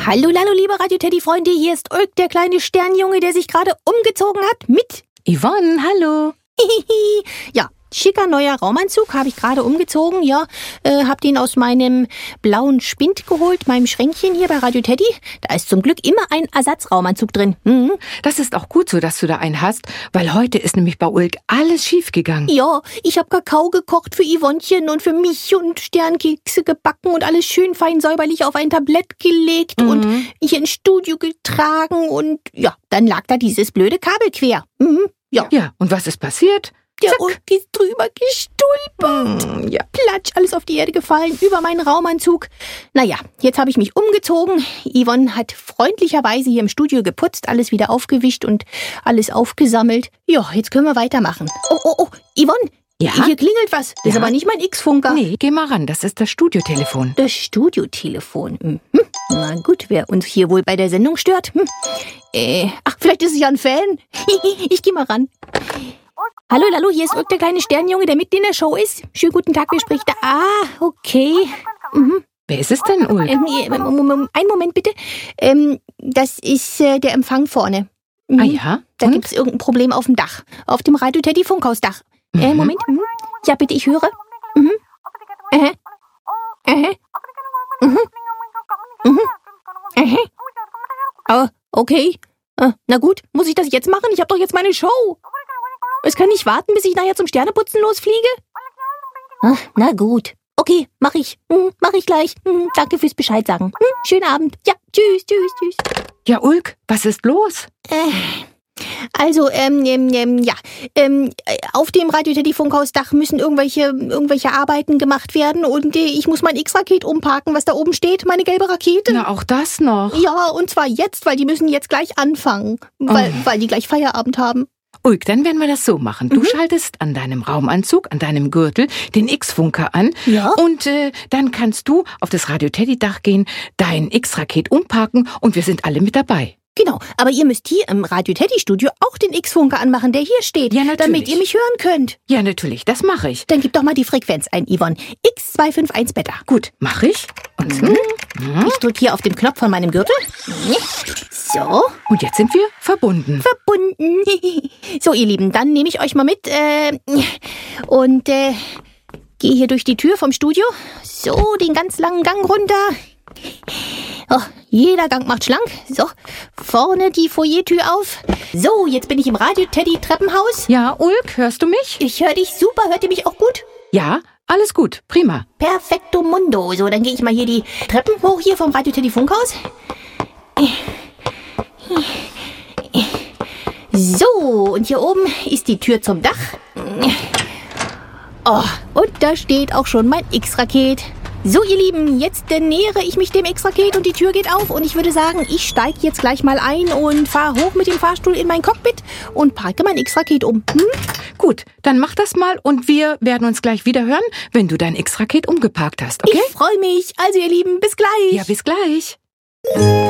Hallo, hallo, liebe Radio-Teddy-Freunde, hier ist Ulk, der kleine Sternjunge, der sich gerade umgezogen hat mit Yvonne, hallo. Ja, schicker neuer Raumanzug, habe ich gerade umgezogen, ja. Hab den aus meinem blauen Spind geholt, meinem Schränkchen hier bei Radio Teddy. Da ist zum Glück immer ein Ersatzraumanzug drin. Mhm. Das ist auch gut so, dass du da einen hast, weil heute ist nämlich bei Ulk alles schief gegangen. Ja, ich habe Kakao gekocht für Yvonnchen und für mich und Sternkekse gebacken und alles schön fein säuberlich auf ein Tablett gelegt und hier ins Studio getragen und ja, dann lag da dieses blöde Kabel quer. Mhm. Ja. Ja, und was ist passiert? Der Ulk ist drüber gestulpert. Ja. Platsch, alles auf die Erde gefallen, über meinen Raumanzug. Naja, jetzt habe ich mich umgezogen. Yvonne hat freundlicherweise hier im Studio geputzt, alles wieder aufgewischt und alles aufgesammelt. Ja, jetzt können wir weitermachen. Oh, Yvonne, Ja? hier klingelt was. Das ist Ja? aber nicht mein X-Funker. Nee, geh mal ran, das ist das Studiotelefon. Das Studiotelefon. Na gut, wer uns hier wohl bei der Sendung stört? Ach, vielleicht ist es ja ein Fan. Ich geh mal ran. Hallo, hier ist Ulk, der kleine Sternjunge, der mitten in der Show ist. Schönen guten Tag, wer spricht da? Ah, okay. Wer ist es denn, Ulk? Einen Moment bitte. Das ist der Empfang vorne. Ah ja? Da Und? gibt's irgendein Problem auf dem Dach. Auf dem Radio Teddy Funkhausdach. Moment. Ja, bitte, ich höre. Oh, okay. Na gut, muss ich das jetzt machen? Ich habe doch jetzt meine Show. Es kann nicht warten, bis ich nachher zum Sterneputzen losfliege? Na gut. Okay, mach ich. Mach ich gleich. Danke fürs Bescheid sagen. Schönen Abend. Ja, tschüss. Ja, Ulk, was ist los? Also, auf dem Radio Teddy Funkhausdach müssen irgendwelche Arbeiten gemacht werden und ich muss mein X-Raket umparken, was da oben steht, meine gelbe Rakete. Na, auch das noch. Ja, und zwar jetzt, weil die müssen jetzt gleich anfangen, weil die gleich Feierabend haben. Ulk, dann werden wir das so machen. Du schaltest an deinem Raumanzug, an deinem Gürtel den X-Funker an. Ja. Und dann kannst du auf das Radio-Teddy-Dach gehen, dein X-Raket umparken und wir sind alle mit dabei. Genau, aber ihr müsst hier im Radio Teddy Studio auch den X-Funker anmachen, der hier steht, Ja, natürlich. damit ihr mich hören könnt. Ja, natürlich, das mache ich. Dann gib doch mal die Frequenz ein, Yvonne. X251 Beta. Gut, mache ich. Und, Ich drücke hier auf den Knopf von meinem Gürtel. So. und jetzt sind wir verbunden. Verbunden. So, ihr Lieben, dann nehme ich euch mal mit und gehe hier durch die Tür vom Studio. So, den ganz langen Gang runter. Oh, jeder Gang macht schlank. So, vorne die Foyertür auf. So, jetzt bin ich im Radio-Teddy-Treppenhaus. Ja, Ulk, hörst du mich? Ich höre dich super. Hört ihr mich auch gut? Ja, alles gut, prima. Perfekto mundo. So, dann gehe ich mal hier die Treppen hoch hier vom Radio-Teddy-Funkhaus. So, und hier oben ist die Tür zum Dach. Oh, und da steht auch schon mein X-Raket. So, ihr Lieben, jetzt nähere ich mich dem X-Raket und die Tür geht auf. Und ich würde sagen, ich steige jetzt gleich mal ein und fahre hoch mit dem Fahrstuhl in mein Cockpit und parke mein X-Raket um. Gut, dann mach das mal und wir werden uns gleich wieder hören, wenn du dein X-Raket umgeparkt hast, okay? Ich freue mich. Also, ihr Lieben, bis gleich. Ja, bis gleich.